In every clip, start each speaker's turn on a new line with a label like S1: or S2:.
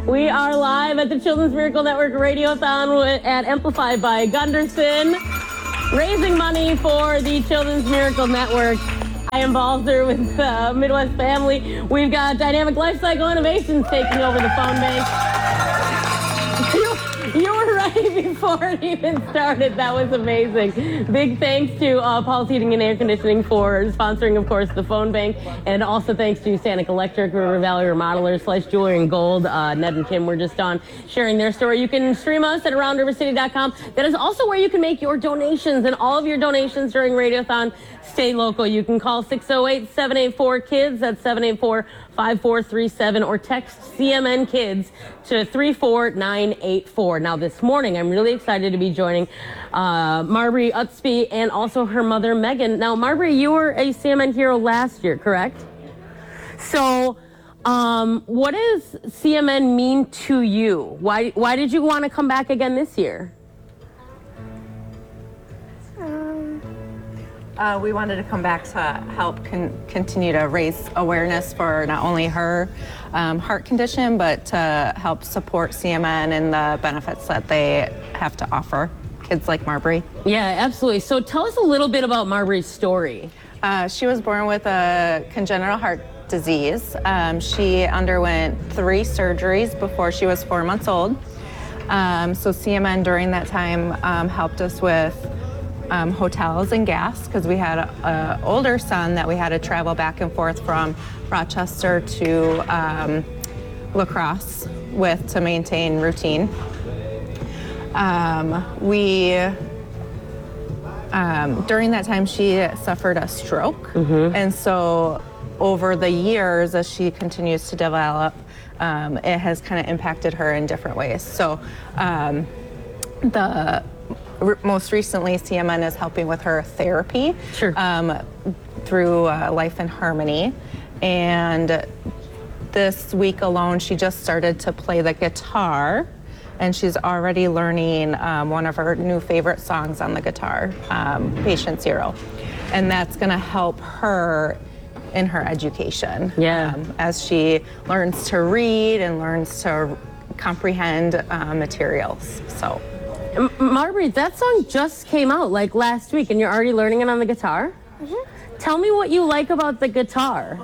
S1: We are live at the Children's Miracle Network Radiothon at Amplified by Gunderson, raising money for the Children's Miracle Network. I am Balzer with Midwest Family. We've got Dynamic Lifecycle Innovations taking over the phone bank. You were ready before it even started. That was amazing. Big thanks to Paul's Heating and Air Conditioning for sponsoring, of course, the phone bank. And also thanks to Sanic Electric, River Valley Remodelers, Slice Jewelry and Gold. Ned and Kim were just on sharing their story. You can stream us at AroundRiverCity.com. That is also where you can make your donations. And all of your donations during Radiothon stay local. You can call 608-784-KIDS. That's 784-5437, or text CMN Kids to 34984. Now, this morning, I'm really excited to be joining Marbury Utsby and also her mother, Megan. Now, Marbury, you were a CMN hero last year, correct? So, what does CMN mean to you? Why did you want to come back again this year?
S2: We wanted to come back to help continue to raise awareness for not only her heart condition, but to help support CMN and the benefits that they have to offer kids like Marbury.
S1: Yeah, absolutely. So tell us a little bit about Marbury's story.
S2: She was born with a congenital heart disease. She underwent 3 surgeries before she was 4 months old. So CMN during that time helped us with hotels and gas, because we had an older son that we had to travel back and forth from Rochester to La Crosse with to maintain routine. During that time she suffered a stroke, and so over the years as she continues to develop, it has kind of impacted her in different ways. So most recently, CMN is helping with her therapy through Life in Harmony. And this week alone, she just started to play the guitar, and she's already learning one of her new favorite songs on the guitar, Patient Zero. And that's going to help her in her education as she learns to read and learns to comprehend materials. So.
S1: Marbury, that song just came out like last week, and you're already learning it on the guitar? Tell me what you like about the guitar.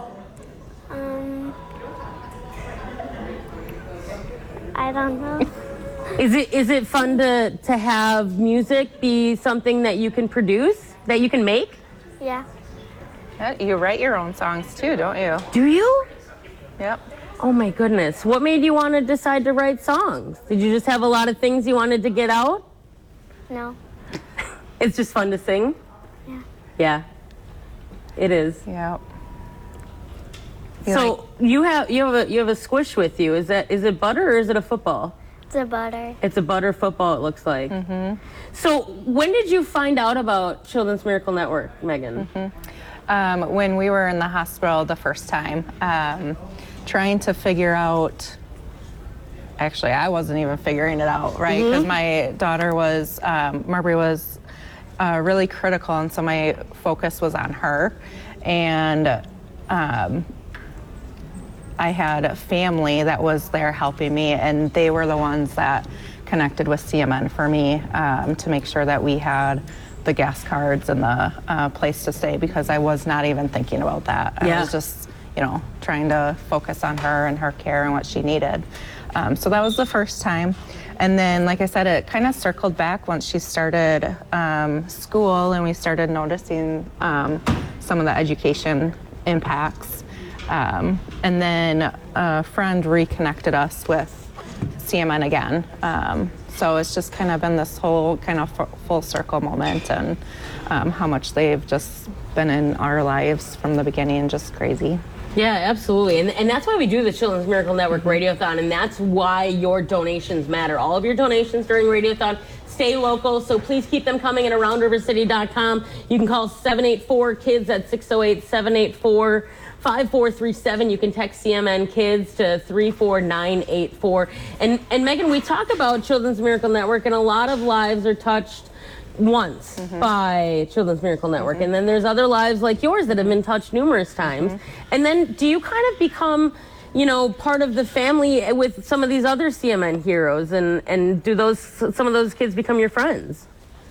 S3: I don't know.
S1: Is it fun to have music be something that you can produce, that you can make?
S3: Yeah.
S2: You write your own songs too, don't you?
S1: Do you?
S2: Yep.
S1: Oh my goodness. What made you want to decide to write songs? Did you just have a lot of things you wanted to get out?
S3: No.
S1: It's just fun to sing?
S3: Yeah.
S1: Yeah. It is.
S2: Yeah.
S1: So you have a squish with you. Is it butter or is it a football?
S3: It's a butter.
S1: It's a butter football, it looks like. So when did you find out about Children's Miracle Network, Megan?
S2: When we were in the hospital the first time, trying to figure out, actually I wasn't even figuring it out, right? Because my daughter was, Marbury was really critical, and so my focus was on her. And I had a family that was there helping me, and they were the ones that connected with CMN for me to make sure that we had the gas cards and the place to stay, because I was not even thinking about that. I was just, trying to focus on her and her care and what she needed. So that was the first time. And then, like I said, it kind of circled back once she started school, and we started noticing some of the education impacts. And then a friend reconnected us with CMN again. So it's just kind of been this whole kind of full circle moment, and how much they've just been in our lives from the beginning, just crazy.
S1: Yeah, absolutely. And that's why we do the Children's Miracle Network Radiothon, and that's why your donations matter. All of your donations during Radiothon stay local, so please keep them coming at AroundRiverCity.com. You can call 784-KIDS at 608-784-5437. You can text CMN Kids to 34984. And Megan, we talk about Children's Miracle Network, and a lot of lives are touched once by Children's Miracle Network, and then there's other lives like yours that have been touched numerous times. And then do you kind of become part of the family with some of these other CMN heroes, and do some of those kids become your friends?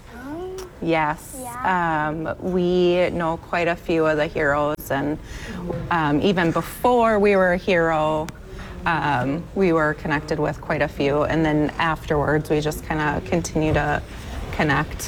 S2: Yes.
S3: Yeah.
S2: We know quite a few of the heroes, and even before we were a hero, we were connected with quite a few, and then afterwards we just kind of continue to connect.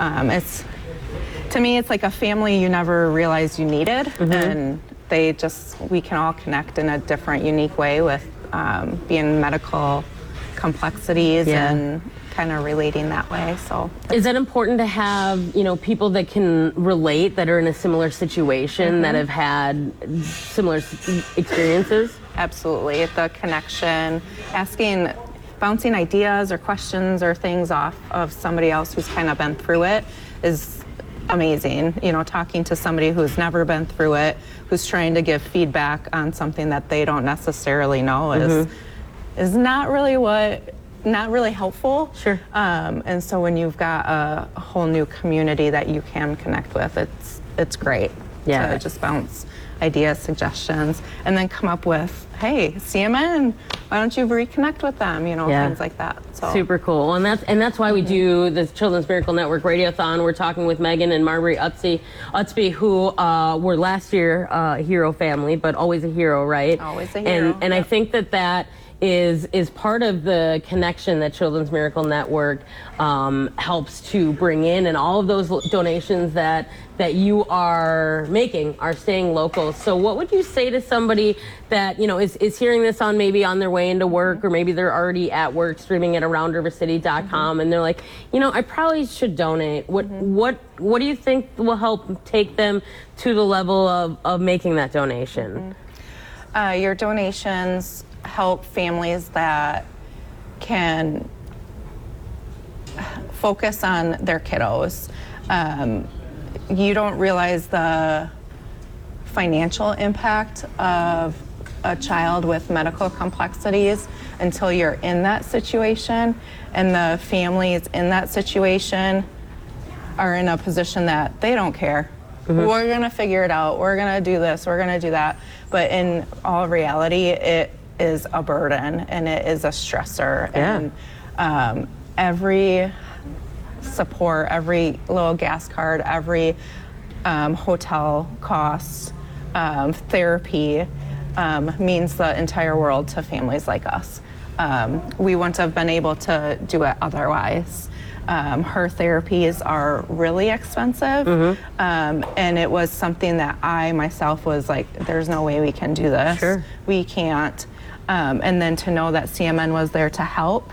S2: To me, it's like a family you never realized you needed, and we can all connect in a different, unique way with being medical complexities and kind of relating that way. So
S1: is it important to have people that can relate, that are in a similar situation, that have had similar experiences?
S2: Absolutely. The connection, bouncing ideas or questions or things off of somebody else who's kind of been through it is amazing. Talking to somebody who's never been through it, who's trying to give feedback on something that they don't necessarily know is not really helpful.
S1: Sure.
S2: And so when you've got a whole new community that you can connect with, it's great to just bounce ideas, suggestions, and then come up with, hey, CMN, why don't you reconnect with them? Things like that. So.
S1: Super cool. And that's why we do the Children's Miracle Network Radiothon. We're talking with Megan and Marbury Utsby, who were last year a hero family, but always a hero, right?
S2: Always a hero.
S1: And I think that is part of the connection that Children's Miracle Network helps to bring in, and all of those donations that you are making are staying local. So what would you say to somebody that is hearing this on their way into work, or maybe they're already at work streaming at aroundrivercity.com, and they're like, I probably should donate. What do you think will help take them to the level of making that donation?
S2: Your donations help families that can focus on their kiddos. You don't realize the financial impact of a child with medical complexities until you're in that situation, and the families in that situation are in a position that they don't care. We're going to figure it out. We're going to do this. We're going to do that. But in all reality, it is a burden, and it is a stressor.
S1: Yeah.
S2: And every support, every little gas card, every hotel cost, therapy means the entire world to families like us. We wouldn't have been able to do it otherwise. Her therapies are really expensive, and it was something that I myself was like, there's no way we can do this.
S1: Sure.
S2: We can't. And then to know that CMN was there to help,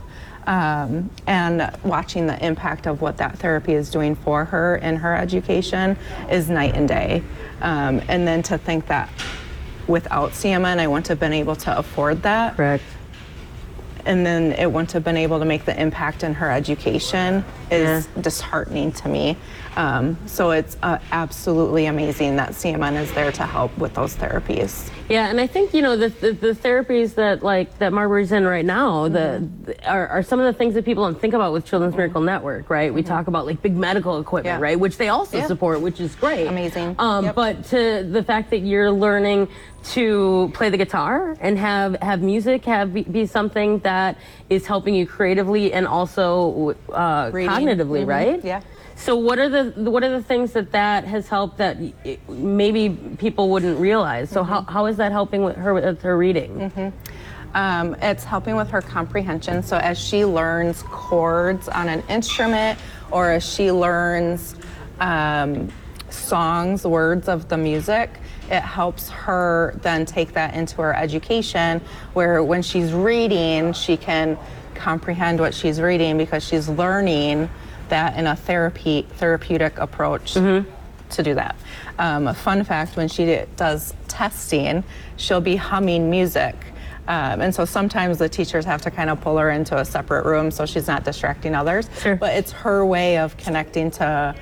S2: and watching the impact of what that therapy is doing for her in her education is night and day. And then to think that without CMN, I wouldn't have been able to afford that.
S1: Correct.
S2: And then it wouldn't have been able to make the impact in her education is disheartening to me. So it's absolutely amazing that CMN is there to help with those therapies.
S1: Yeah, and I think the therapies that Marbury's in right now are some of the things that people don't think about with Children's Miracle Network, right? We talk about big medical equipment, right, which they also support, which is great,
S2: amazing.
S1: But to the fact that you're learning to play the guitar and have music be something that is helping you creatively and also cognitively, right?
S2: Yeah.
S1: So what are the things that has helped that maybe people wouldn't realize? So how is that helping with her reading?
S2: It's helping with her comprehension. So as she learns chords on an instrument, or as she learns songs, words of the music, it helps her then take that into her education, where when she's reading, she can comprehend what she's reading because she's learning that in a therapeutic approach to do that. A fun fact, when she does testing, she'll be humming music. And so sometimes the teachers have to kind of pull her into a separate room so she's not distracting others.
S1: Sure.
S2: But it's her way of connecting to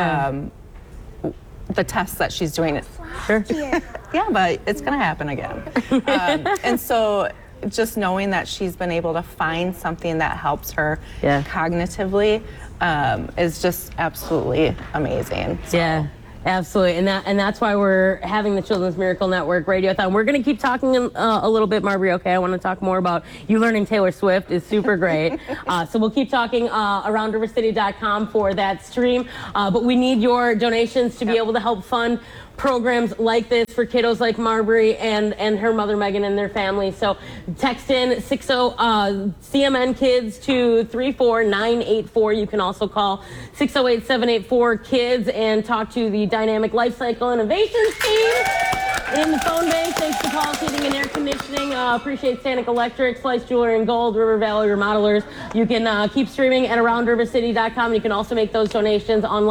S2: the tests that she's doing.
S1: Sure.
S2: Yeah, but it's going to happen again. And so just knowing that she's been able to find something that helps her cognitively is just absolutely amazing. So.
S1: Yeah. Absolutely, and that's why we're having the Children's Miracle Network Radiothon. We're going to keep talking a little bit, Marbury. Okay, I want to talk more about you learning Taylor Swift is super great. So we'll keep talking around rivercity.com for that stream. But we need your donations to be able to help fund programs like this for kiddos like Marbury and her mother Megan and their family. So text in CMN Kids to 34984. You can also call 608-784-KIDS and talk to the Dynamic Life Cycle Innovations team in the phone bank. Thanks to Paul's Heating and Air Conditioning. Appreciate Stanek Electric, Slice Jewelry and Gold, River Valley Remodelers. You can keep streaming at aroundrivercity.com. You can also make those donations online.